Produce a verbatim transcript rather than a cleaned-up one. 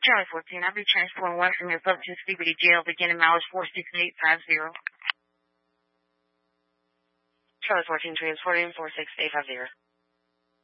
Charlie fourteen, I'll be transporting one from your Fulton C B D jail beginning mileage four six eight five zero. Charlie fourteen, transporting four six eight five zero.